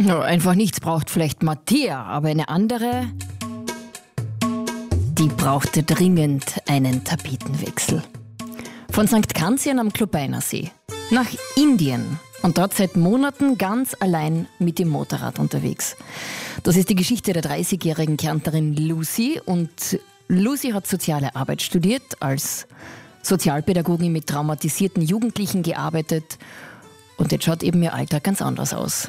Ja, einfach nichts braucht vielleicht Mattea, aber eine andere, die brauchte dringend einen Tapetenwechsel. Von St. Kanzian am Klobeinersee nach Indien und dort seit Monaten ganz allein mit dem Motorrad unterwegs. Das ist die Geschichte der 30-jährigen Kärntnerin Lucy und Lucy hat soziale Arbeit studiert, als Sozialpädagogin mit traumatisierten Jugendlichen gearbeitet und jetzt schaut eben ihr Alltag ganz anders aus.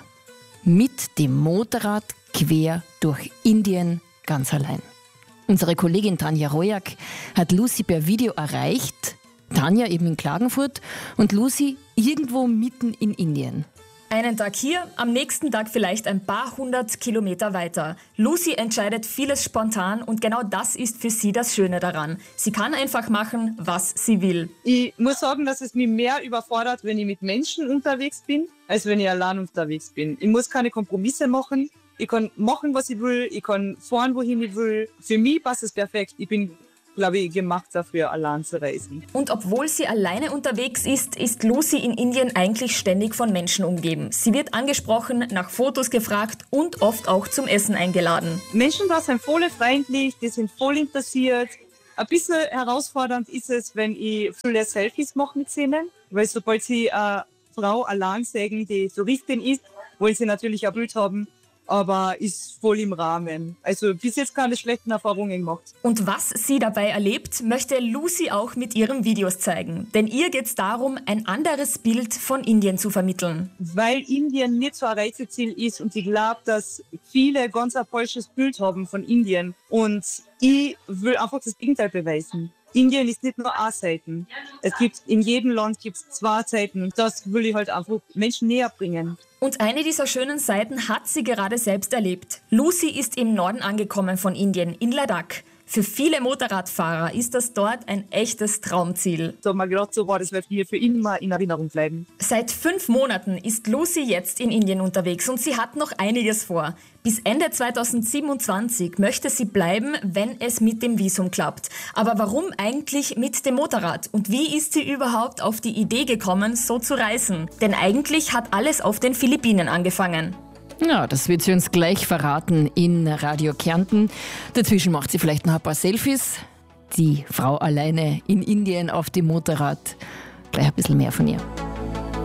Mit dem Motorrad quer durch Indien ganz allein. Unsere Kollegin Tanja Rojak hat Lucy per Video erreicht. Tanja eben in Klagenfurt und Lucy irgendwo mitten in Indien. Einen Tag hier, am nächsten Tag vielleicht ein paar 100 Kilometer weiter. Lucy entscheidet vieles spontan und genau das ist für sie das Schöne daran. Sie kann einfach machen, was sie will. Ich muss sagen, dass es mich mehr überfordert, wenn ich mit Menschen unterwegs bin, als wenn ich allein unterwegs bin. Ich muss keine Kompromisse machen. Ich kann machen, was ich will. Ich kann fahren, wohin ich will. Für mich passt es perfekt. Ich bin, glaube ich, gemacht dafür, allein zu reisen. Und obwohl sie alleine unterwegs ist Lucy in Indien eigentlich ständig von Menschen umgeben. Sie wird angesprochen, nach Fotos gefragt und oft auch zum Essen eingeladen. Menschen da sind voll freundlich, die sind voll interessiert. Ein bisschen herausfordernd ist es, wenn ich viele Selfies mache mit ihnen, weil sobald sie eine Frau allein sehen, die Touristin ist, wollen sie natürlich ein Bild haben. Aber ist voll im Rahmen. Also bis jetzt keine schlechten Erfahrungen gemacht. Und was sie dabei erlebt, möchte Lucy auch mit ihren Videos zeigen. Denn ihr geht es darum, ein anderes Bild von Indien zu vermitteln. Weil Indien nicht so ein Reiseziel ist und ich glaube, dass viele ganz ein falsches Bild haben von Indien. Und ich will einfach das Gegenteil beweisen. Indien ist nicht nur eine Seite. Es gibt in jedem Land zwei Seiten und das will ich halt einfach Menschen näher bringen. Und eine dieser schönen Seiten hat sie gerade selbst erlebt. Lucy ist im Norden angekommen von Indien, in Ladakh. Für viele Motorradfahrer ist das dort ein echtes Traumziel. So habe ich gedacht, so war das wird mir für immer in Erinnerung bleiben. Seit 5 Monaten ist Lucy jetzt in Indien unterwegs und sie hat noch einiges vor. Bis Ende 2027 möchte sie bleiben, wenn es mit dem Visum klappt. Aber warum eigentlich mit dem Motorrad? Und wie ist sie überhaupt auf die Idee gekommen, so zu reisen? Denn eigentlich hat alles auf den Philippinen angefangen. Ja, das wird sie uns gleich verraten in Radio Kärnten. Dazwischen macht sie vielleicht noch ein paar Selfies. Die Frau alleine in Indien auf dem Motorrad. Gleich ein bisschen mehr von ihr.